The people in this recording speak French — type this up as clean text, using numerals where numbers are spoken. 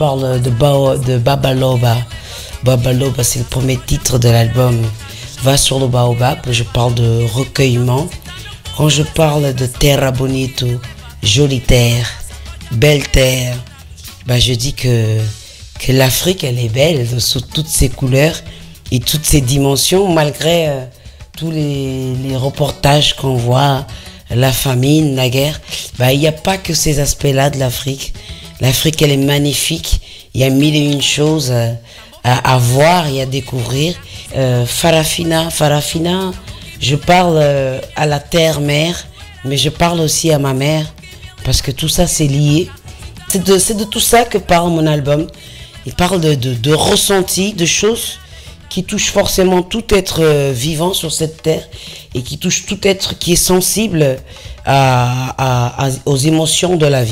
parle de Babaloba. Babaloba, c'est le premier titre de l'album Va sur le Baobab. Je parle de recueillement. Quand je parle de Terra Bonito, jolie terre, belle terre, je dis que l'Afrique, elle est belle sous toutes ses couleurs et toutes ses dimensions, malgré tous les reportages qu'on voit, la famine, la guerre. Il n'y a pas que ces aspects-là de l'Afrique. L'Afrique, elle est magnifique. Il y a mille et une choses à voir et à découvrir. Farafina, je parle à la terre-mère, mais je parle aussi à ma mère, parce que tout ça, c'est lié. C'est de tout ça que parle mon album. Il parle de ressenti, de choses qui touchent forcément tout être vivant sur cette terre et qui touchent tout être qui est sensible aux émotions de la vie.